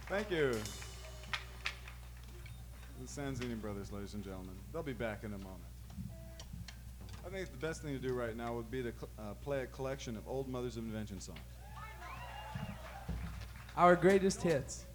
Thank you. The Sanzini brothers, ladies and gentlemen. They'll be back in a moment. I think the best thing to do right now would be to play a collection of old Mothers of Invention songs. Our greatest hits.